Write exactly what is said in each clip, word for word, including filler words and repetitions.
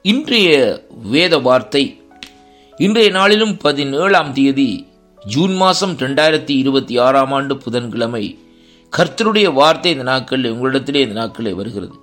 இன்றைய வேத வார்த்தை இன்றைய நாளிலும் பதினேழாம் தேதி ஜூன் மாதம் ரெண்டாயிரத்தி இருபத்தி ஆறாம் ஆண்டு புதன்கிழமை கர்த்தருடைய வார்த்தை இந்த நாட்களில் உங்களிடத்திலே இந்த நாட்களில் வருகிறது.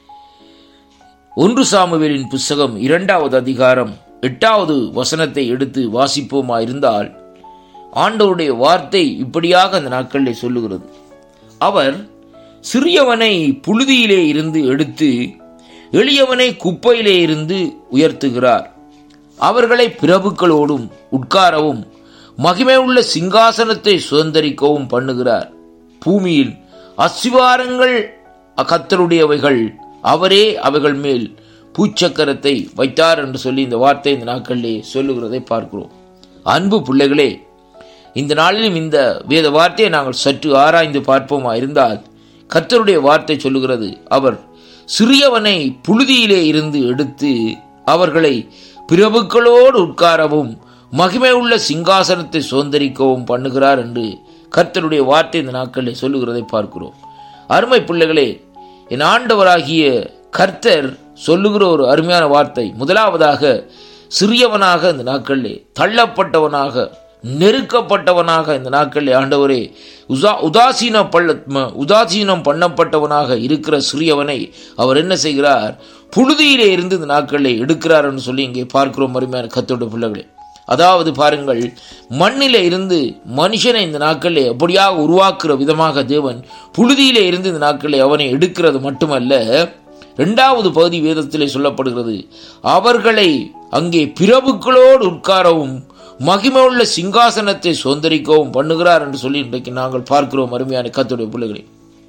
ஒன்று சாமுவேலின் புஸ்தகம் இரண்டாவது அதிகாரம் எட்டாவது வசனத்தை எடுத்து வாசிப்போமா இருந்தால் ஆண்டவருடைய வார்த்தை இப்படியாக அந்த நாட்களிலே சொல்லுகிறது. அவர் சிறியவனை புழுதியிலே இருந்து எடுத்து எளியவனை குப்பையிலே இருந்து உயர்த்துகிறார். அவர்களை பிரபுக்களோடும் உட்காரவும் மகிமை உள்ள சிங்காசனத்தை சுதந்தரிக்கவும் பண்ணுகிறார். பூமியில் அஸ்திவாரங்கள் கர்த்தருடையவைகள், அவரே அவைகள் மேல் பூச்சக்கரத்தை வைத்தார் என்று சொல்லி இந்த வார்த்தை இந்த நாட்களிலே சொல்லுகிறதை பார்க்கிறோம். அன்பு பிள்ளைகளே, இந்த நாளிலும் இந்த வேத வார்த்தையை நாங்கள் சற்று ஆராய்ந்து பார்ப்போமா இருந்தால் கர்த்தருடைய வார்த்தை சொல்லுகிறது, அவர் சிறியவனை புழுதியிலே இருந்து எடுத்து அவர்களை பிரபுக்களோடு உட்காரவும் மகிமை உள்ள சிங்காசனத்தை சுதந்தரிக்கவும் பண்ணுகிறார் என்று கர்த்தருடைய வார்த்தை இந்த நாட்களில் சொல்லுகிறதை பார்க்கிறோம். அருமை பிள்ளைகளே, என் ஆண்டவராகிய கர்த்தர் சொல்லுகிற ஒரு அருமையான வார்த்தை. முதலாவதாக சிறியவனாக இந்த நாட்களிலே, தள்ளப்பட்டவனாக, நெருக்கப்பட்டவனாக இந்த நாட்களில் ஆண்டவரே உதா உதாசீன பள்ள உதாசீனம் பண்ணப்பட்டவனாக இருக்கிற சிறியவனை அவர் என்ன செய்கிறார்? புழுதியிலே இருந்து இந்த நாட்களில் எடுக்கிறார் என்று சொல்லி இங்கே பார்க்கிறோம். அருமையான கர்த்தருடைய பிள்ளைகளே, அதாவது பாருங்கள், மண்ணிலே இருந்து மனுஷனை இந்த நாட்களிலே அப்படியாக உருவாக்குற விதமாக தேவன் புழுதியிலே இருந்து இந்த நாட்களிலே அவனை எடுக்கிறது மட்டுமல்ல, இரண்டாவது பகுதி வேதத்திலே சொல்லப்படுகிறது, அவர்களை அங்கே பிரபுக்களோடு உட்காரவும் மகிமை உள்ள சிங்காசனத்தை சுதந்தரிக்கவும் பண்ணுகிறார் என்று சொல்லி இன்றைக்கு நாங்கள் பார்க்கிறோம். அருமையான கர்த்தருடைய பிள்ளைகளே,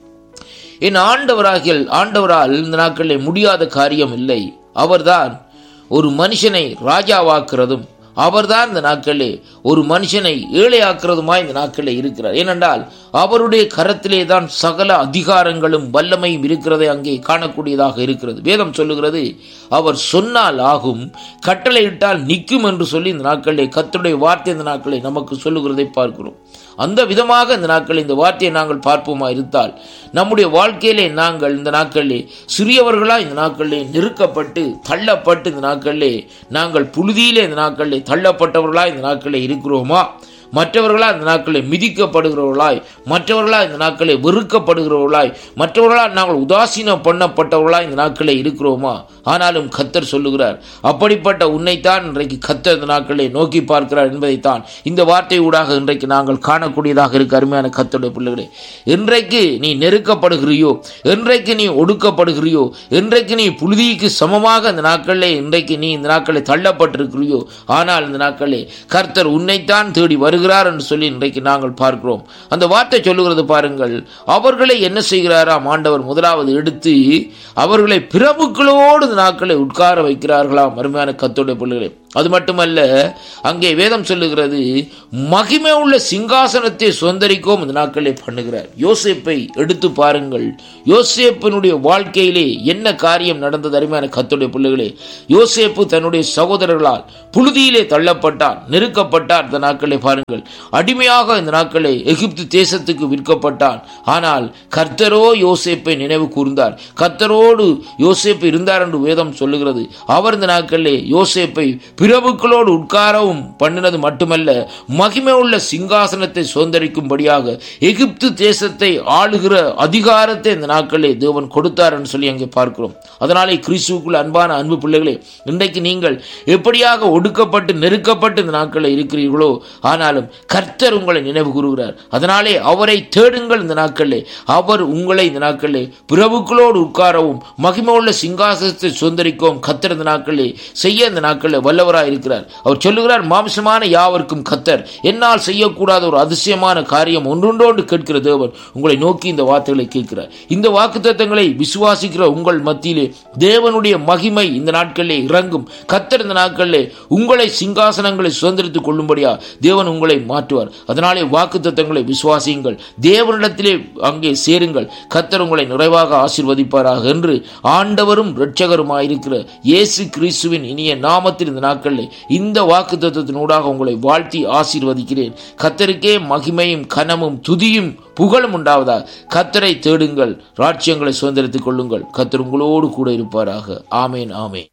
என் ஆண்டவராகிய ஆண்டவரால் இந்த நாட்களில் முடியாத காரியம் இல்லை. அவர்தான் ஒரு மனுஷனை ராஜாவாக்குறதும், அவர்தான் இந்த நாட்களிலே ஒரு மனுஷனை ஏழையாக்குறதுமாய் இந்த நாட்களிலே இருக்கிறார். ஏனென்றால் அவருடைய கரத்திலே தான் சகல அதிகாரங்களும் வல்லமையும் இருக்கிறதை அங்கே காணக்கூடியதாக இருக்கிறது. வேதம் சொல்லுகிறது, அவர் சொன்னால் ஆகும், கட்டளையிட்டால் நிற்கும் என்று சொல்லி இந்த நாட்களிலே கர்த்தருடைய வார்த்தை இந்த நாட்களை நமக்கு சொல்லுகிறதை பார்க்கிறோம். அந்த விதமாக இந்த நாட்களில் இந்த வார்த்தையை நாங்கள் பார்ப்போமா இருந்தால் நம்முடைய வாழ்க்கையிலே நாங்கள் இந்த நாட்களிலே சிறியவர்களா இந்த நாட்களிலே நெருக்கப்பட்டு தள்ளப்பட்டு இந்த நாட்களிலே நாங்கள் புழுதியிலே இந்த நாட்களிலே தள்ளப்பட்டவர்களா இந்த நாட்களிலே இருக்கிறோமா? மற்றவர்களா இந்த நாட்களில் மிதிக்கப்படுகிறவர்களாய், மற்றவர்களா இந்த நாட்களை வெறுக்கப்படுகிறவர்களாய், மற்றவர்களால் நாங்கள் உதாசீனம் பண்ணப்பட்டவர்களாய் இந்த நாட்களே இருக்கிறோமா? ஆனாலும் கர்த்தர் சொல்லுகிறார், அப்படிப்பட்ட உன்னைத்தான் இன்றைக்கு கர்த்தர் இந்த நாட்களை நோக்கி பார்க்கிறார் என்பதைத்தான் இந்த வார்த்தை ஊடாக இன்றைக்கு நாங்கள் காணக்கூடியதாக இருக்க. அருமையான கர்த்தருடைய பிள்ளைகளே, என்றைக்கு நீ நெருக்கப்படுகிறியோ, என்றைக்கு நீ ஒடுக்கப்படுகிறியோ, என்றைக்கு நீ புழுதிக்கு சமமாக இந்த நாட்களிலே இன்றைக்கு நீ இந்த நாட்களை தள்ளப்பட்டிருக்கிறியோ, ஆனால் இந்த நாட்களே கர்த்தர் உன்னைத்தான் தேடி வருகிறார் என்று சொல்லி இன்றைக்கு நாங்கள் பார்க்கிறோம். அந்த வார்த்தை சொல்லுகிறது பாருங்கள், அவர்களை என்ன செய்கிறாராம் ஆண்டவர்? முதலாவது எடுத்து அவர்களை பிரபுக்களோடு நாட்களை உட்கார வைக்கிறார்களாம். அருமையான கர்த்தருடைய பிள்ளைகளே, அது மட்டுமல்ல, அங்கே வேதம் சொல்லுகிறது, மகிமை உள்ள சிங்காசனத்தை சுதந்தரிக்கவும் இந்த நாட்களை பண்ணுகிறார். யோசேப்பை எடுத்து பாருங்கள். யோசேப்பினுடைய வாழ்க்கையிலே என்ன காரியம் நடந்தது? அருமையான கர்த்தருடைய பிள்ளைகளே, யோசேப்பு தன்னுடைய சகோதரர்களால் புழுதியிலே தள்ளப்பட்டார், நெருக்கப்பட்டார். இந்த நாட்களை பாருங்கள், அடிமையாக இந்த நாட்களை எகிப்து தேசத்துக்கு விற்கப்பட்டான். ஆனால் கர்த்தரோ யோசேப்பை நினைவு கூர்ந்தார். கர்த்தரோடு யோசேப்பு இருந்தார் என்று வேதம் சொல்லுகிறது. அவர் இந்த நாட்களிலே யோசேப்பை பிரபுக்களோடு உட்காரவும் பண்ணினது மட்டுமல்ல, மகிமை உள்ள சிங்காசனத்தை சுதந்தரிக்கும்படியாக எகிப்து தேசத்தை ஆளுகிற அதிகாரத்தை இந்த நாட்களிலே தேவன் கொடுத்தார் என்று சொல்லி அங்கே பார்க்கிறோம். அதனாலே கிறிஸ்துவுக்குள் அன்பான அன்பு பிள்ளைகளே, இன்றைக்கு நீங்கள் எப்படியாக ஒடுக்கப்பட்டு நெருக்கப்பட்டு இந்த நாட்களில் இருக்கிறீர்களோ, ஆனாலும் கர்த்தர் உங்களை நினைவு கூறுகிறார். அதனாலே அவரை தேடுங்கள். இந்த நாட்களிலே அவர் உங்களை இந்த நாட்களிலே பிரபுக்களோடு உட்காரவும் மகிமை உள்ள சிங்காசனத்தை சுதந்தரிக்கவும் கர்த்தர் இந்த நாட்களிலே செய்ய இந்த நாட்களில் வல்லவராய் இருக்கிறார். அவர் சொல்லுகிறார், மாம்சமான யாவருக்கும் கர்த்தர் என்னால் செய்யக்கூடாத ஒரு அதிசயமான காரியம் ஒன்றொன்றோடு கேட்கிற தேவன் உங்களை நோக்கி இந்த வார்த்தைகளை கேட்கிறார். இந்த வாக்குத்தத்தங்களை விசுவாசிக்கிற உங்கள் மத்தியிலே தேவனுடைய மகிமை இந்த நாட்களிலே இறங்கும். கர்த்தர் இந்த நாட்களிலே உங்களை சிங்காசனங்களை சுதந்திரித்துக் கொள்ளும்படியா தேவன் உங்களை மாற்றுவார். அதனாலே வாக்குத்தத்தங்களை விசுவாசியுங்கள், தேவனிடத்திலே அங்கே சேருங்கள், கர்த்தர் உங்களை நிறைவாக ஆசீர்வதிப்பாராக என்று ஆண்டவரும் இரட்சகருமாயிருக்கிற இயேசு கிறிஸ்துவின் இனிய நாமத்தில் இந்த நாட்களில் இந்த வாக்குத்தத்தத்தினூடாக உங்களை வாழ்த்தி ஆசீர்வதிக்கிறேன். கர்த்தருக்கே மகிமையும் கனமும் துதியும் புகழும் உண்டாவதா. கர்த்தரை தேடுங்கள், ராஜ்யங்களை சுதந்திரித்துக் கொள்ளுங்கள். கர்த்தர் உங்களோடு கூட இருப்பாராக. ஆமேன், ஆமேன்.